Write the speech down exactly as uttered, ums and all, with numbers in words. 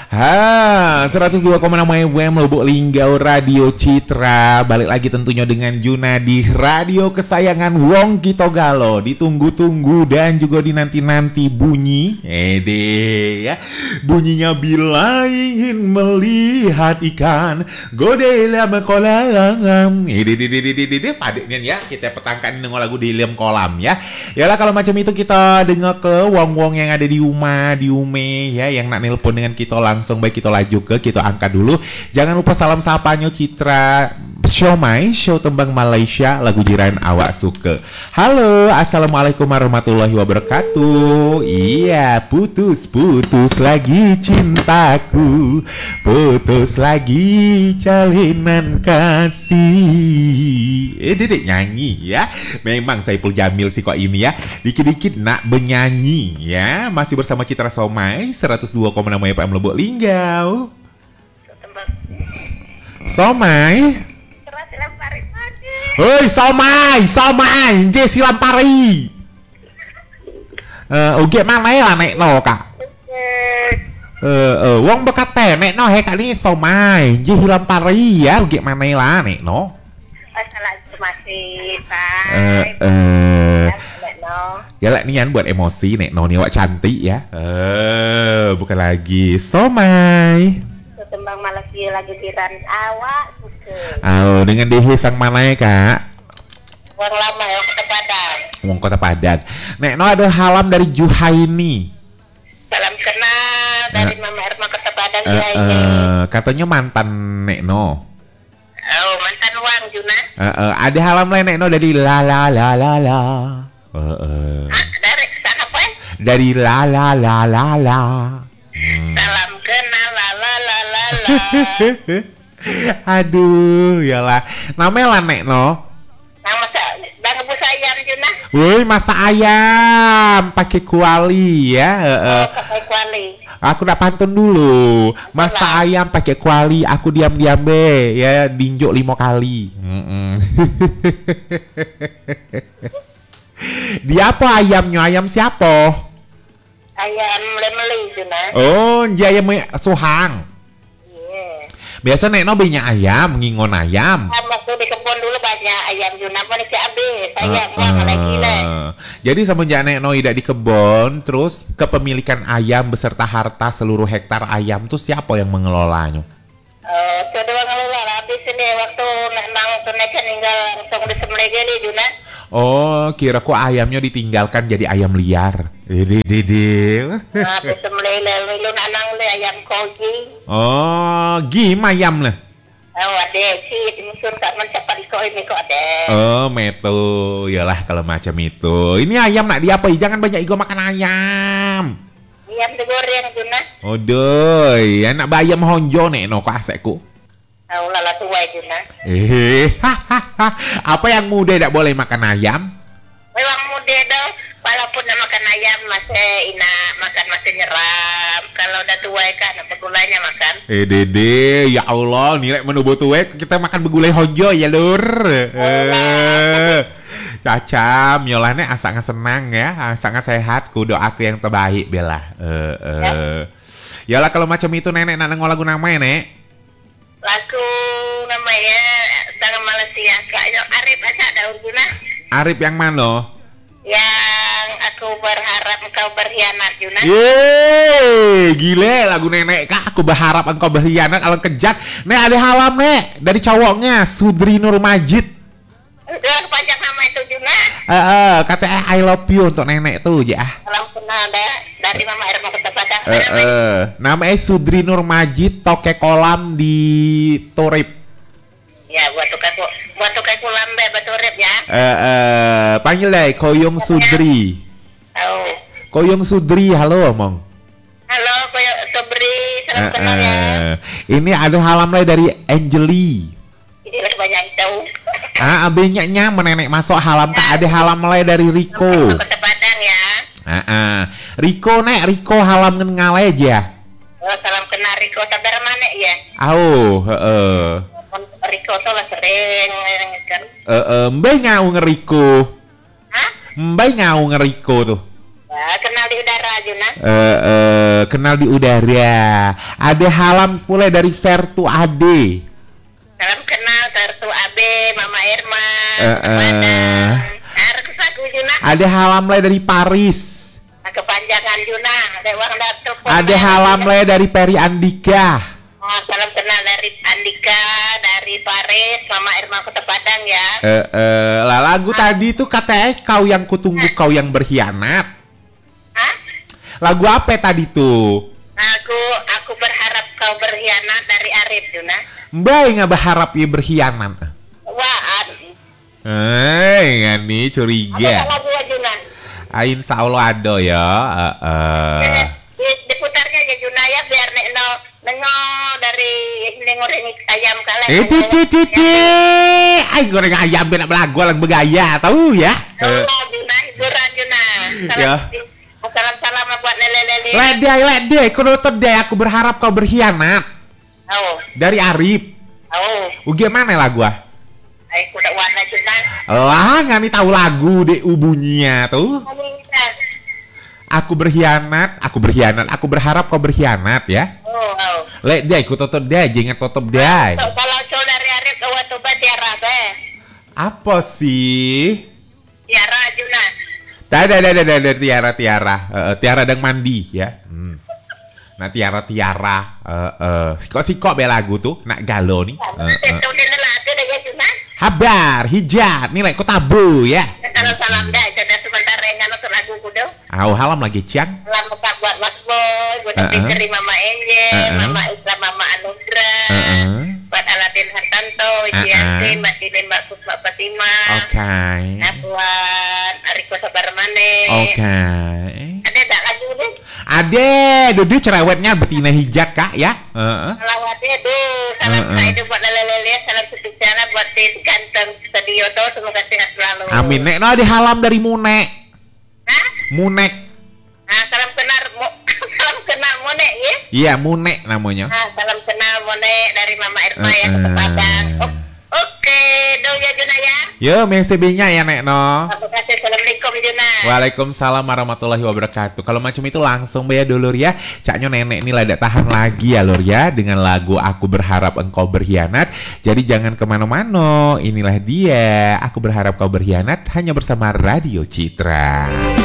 Ha, seratus dua koma enam F M Lubuk Linggau Radio Citra. Balik lagi tentunya dengan Juna di radio kesayangan Wong Kitogalo. Ditunggu-tunggu dan juga dinanti-nanti bunyi Ede ya. Bunyinya bila ingin melihat ikan Gode dalam kolam. Ede de de de de de de padanya ya. Kita petangkan dengan lagu di dalam kolam ya. Yalah kalau macam itu kita dengar ke wong-wong yang ada di rumah, di ume ya, yang nak nelpon dengan kita langsung, baik kita laju ke kita angkat dulu. Jangan lupa salam sapanya Citra Siomay, show tembang Malaysia, lagu jiran awak suka. Halo, assalamualaikum warahmatullahi wabarakatuh. Iya, putus-putus lagi cintaku, putus lagi jalinan kasih. Eh, dedek nyanyi ya. Memang Saiful Jamil sih kok ini ya. Dikit-dikit nak bernyanyi ya. Masih bersama Citra Siomay, seratus dua koma enam F M Lubuk Linggau. Siomay. Hei, Siomay, Siomay, je silam pari. Eh, uge mana ya nek no kak? Eh, eh, wong bekate nek no he kak ni Siomay, je silam pari ya, uge mana lah nek no? Assalamualaikum masih Pak. Eh, eh. Ya lah nian buat emosi nek no ni wak cantik ya. Eh, bukan lagi Siomay. Tembang Malaysia lagu jiran awak suka. Oh, dengan dehe sang mana ya kak? Wong lama ya Kota Padang. Wong Kota Padang. Nek no ada halam dari Juhaini. Salam kenal dari uh, Mama Erma Kota Padang uh, ya ini. Uh, katanya mantan Nek no. Oh, mantan Wang Juna. Uh, uh, ada halam lain Nek no dari la la la la la. Uh, uh. Ah, dari sana apa? Dari la la la la la. Hmm. Salam kenal la la la la la. Aduh, yalah. Namanya lah Nek no. Nang masak bang rebus ayam Juna. Woi, masak ayam pakai kuali ya. Uh, uh. Oh, pakai kuali. Aku nak pantun dulu. Masak ayam pakai kuali, aku diam-diam be ya, dinjuk lima kali. Dia apa ayamnya? Ayam siapa? Ayam lemeli Juna. Oh, dia ayam suhang. Yeah. Biasa nek no banyak ayam, ngingon ayam. Waktu di kebun dulu banyak ayam Juna, apa nih habis ayam uh, uh. lagi lah. Jadi semenjak nek no tidak di kebun, terus kepemilikan ayam beserta harta seluruh hektar ayam tuh siapa yang mengelolanya? Oh, itu doang ngelola lah. Habis ini waktu memang kenaikan tinggal langsung disembelih gini Juna. Oh, kira kok ayamnya ditinggalkan jadi ayam liar. Ini didi. Nah, disembelih lalu lu nanang le ayam koji. Oh, gim ayam lah. Oh, ada sih musun tak mencapai kau ini kok ada. Oh, metu. Yalah kalau macam itu. Ini ayam nak diapai? Jangan banyak ego makan ayam. Ayam digoreng Juna. Oh, doi. Anak bayam honjo nek no kok asekku. Oh, lala tua Juna. Eh, apa yang muda tidak boleh makan ayam? Memang muda dong. Walaupun nak makan ayam masih ina makan masih nyeram. Kalau udah tua kan apa gulanya makan? Eh dede, ya Allah, nilai menu butuh kita makan begulai honjo ya lur. Eh, cacam, nyolahnya asal senang ya, asal sehat. Ku doaku yang terbaik bela. Eh, eh. Ya. Yalah kalau macam itu nenek nak nengol lagu namanya nek. Lagu namanya Tangan Malaysia. Kayaknya Arif aja ada Juna. Arif yang mana? Yang aku berharap engkau berkhianat Juna. Yeay, gile lagu nenek kak. Aku berharap engkau berkhianat kalau kejat. Nek ada halam nek dari cowoknya Sudri Nur Majid. Udah panjang nama itu Juna. Eh, uh, uh, kata I love you untuk nenek tuh ya. Salam kenal ada dari Mama Erma Kota Padang. Eh, uh, uh, namanya Sudri Nur Majid, toke kolam di Torip. Ya, buat tukar buat tukar kolam be Torip ya. Eh, uh, uh, panggil deh Koyong Sudri. Oh. Koyong Sudri, halo omong. Halo Koyong Sudri, salam Uh, kenal ya. uh, ini ada halam lagi dari Angeli. Ini lebih banyak tahu. Ah, abenya menenek masuk halam tak ada halam lagi dari Riko. Kota Padang ya. Ah, uh, Riko nek Riko halam ngalai aja. Oh, salam kenal Riko sabar mana ya? Oh, heeh. Riko tuh lah sering kan. Eh, uh, uh, mbak ngau ngeriko. Hah? Mbak ngau ngeriko tuh. Ya, kenal di udara Juna. Eh, eh, kenal di udara. Ada halam pula dari Sertu Ade. Salam kenal Sertu Abe, Mama Irma, Eh, eh. Harus aku Juna. Ada halam lagi dari Paris. Kepanjangan Juna, ada uang datang. Ada halam lagi dari Peri Andika. Oh, salam kenal dari Andika, dari Paris, Mama Irma Kota Padang ya. Eh, eh, lah lagu tadi tuh katanya kau yang kutunggu, kau yang berkhianat. Hah? Lagu apa tadi tuh? Aku aku berharap kau berkhianat dari Arif Juna. Mbak nggak berharap ya berkhianat. Wah, Eh, nggak nih ada curiga. lagu Juna. Ah, insya Allah ada ya. Eh, eh. Di- Diputarnya ya Juna ya biar nek no nengo dari nengoreng ayam kalian. Eh, ti ti ti ti. Ay, goreng ayam benak belagu lang bergaya, tahu ya? Eh, Oh, Juna, hiburan Juna. Ya. Salam-salam buat lele-lele. Ledai, ledai, kau nonton deh. Aku berharap kau berkhianat. Oh, Dari Arif. oh. Uh, gimana lagu ah? Ay, kuda warna Juna. Lah, nggak nih tahu lagu deh bunyinya tuh. Aku berkhianat, aku berkhianat, aku berharap kau berkhianat ya. Oh, oh. Lek deh, aku tutup deh, jangan tutup deh. So, kalau cowok dari Arif ke Watuba Tiara teh. Apa sih? Tiara Juna. Dah, dah, dah, dah, dah, dah, Tiara, Tiara, Eh, Tiara dan mandi ya. Hmm. Nah, Tiara, Tiara, eh, eh, sikok-sikok be lagu tuh, nak galau nih. Eh, eh. Itu dia lelaki deh ya Juna. Habar, hijab, nilai kau tabu ya. Kalau salam dah, sudah sebentar rengan untuk lagu kudo. Au halam lagi ciang. Salam buka buat Mas Boy, buat Uh-uh. uh dari Mama Enje, Uh-uh. Mama Islam, Mama Anugra, Uh-uh. buat Aladin Hartanto, Uh-uh. Jianti, Mbak Dini, Mbak Pus, Mbak Fatima, Oke. nah buat Ariko Sabarmane. Oke. Ada tak lagu deh? Ade, duduk cerewetnya betina hijab kak ya. Heeh. Salawatnya tuh, salam Uh-uh. saya itu buat lele-lele, salam sejahtera buat si ganteng studio tuh, semoga sehat selalu. Amin. Nek no ada halam dari Munek. Hah? Munek. Nah, salam kenal, Mo- salam kenal Monek ya. Iya, Munek namanya. Nah, salam kenal Monek dari Mama Irma ya, Uh-uh. ke Padang. Oh, oke, do ya Juna ya. Yo, mesebenya ya Nek no. Terima kasih, assalamualaikum Juna. Waalaikumsalam warahmatullahi wabarakatuh. Kalau macam itu langsung ya dulur ya. Caknya nenek ini lada tahan lagi ya lur ya. Dengan lagu Aku Berharap Engkau Berkhianat. Jadi jangan kemana-mana. Inilah dia. Aku Berharap Kau Berkhianat hanya bersama Radio Citra.